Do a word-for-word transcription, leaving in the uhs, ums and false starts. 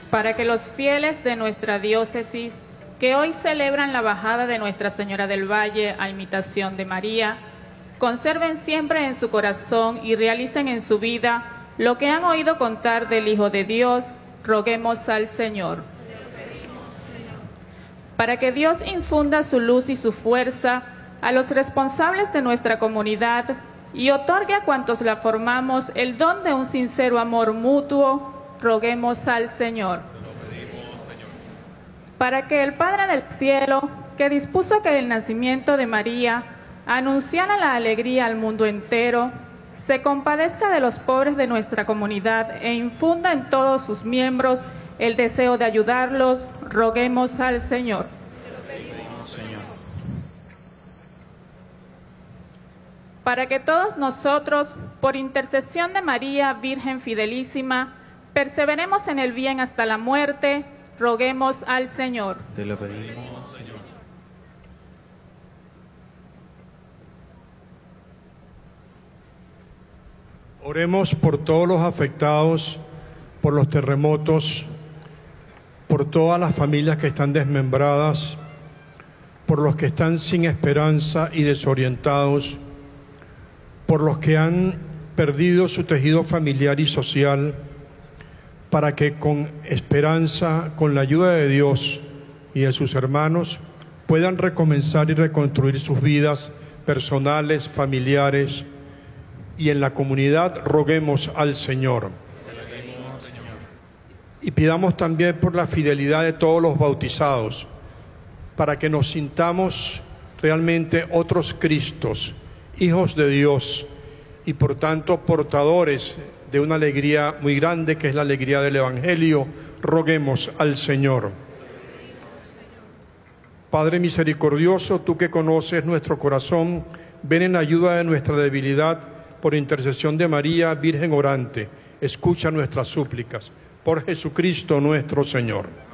para que los fieles de nuestra diócesis, que hoy celebran la bajada de Nuestra Señora del Valle a imitación de María, conserven siempre en su corazón y realicen en su vida lo que han oído contar del Hijo de Dios. Roguemos al Señor. Para que Dios infunda su luz y su fuerza a los responsables de nuestra comunidad y otorgue a cuantos la formamos el don de un sincero amor mutuo, roguemos al Señor. Para que el Padre del cielo, que dispuso que el nacimiento de María anunciara la alegría al mundo entero, se compadezca de los pobres de nuestra comunidad e infunda en todos sus miembros el deseo de ayudarlos, roguemos al Señor. Para que todos nosotros, por intercesión de María, Virgen Fidelísima, perseveremos en el bien hasta la muerte, roguemos al Señor. Te lo pedimos, Señor. Oremos por todos los afectados por los terremotos, por todas las familias que están desmembradas, por los que están sin esperanza y desorientados, por los que han perdido su tejido familiar y social, para que con esperanza, con la ayuda de Dios y de sus hermanos, puedan recomenzar y reconstruir sus vidas personales, familiares, y en la comunidad roguemos al Señor. Y pidamos también por la fidelidad de todos los bautizados, para que nos sintamos realmente otros Cristos, hijos de Dios, y por tanto portadores de una alegría muy grande, que es la alegría del Evangelio, roguemos al Señor. Padre misericordioso, tú que conoces nuestro corazón, ven en ayuda de nuestra debilidad, por intercesión de María, Virgen orante, escucha nuestras súplicas. Por Jesucristo nuestro Señor.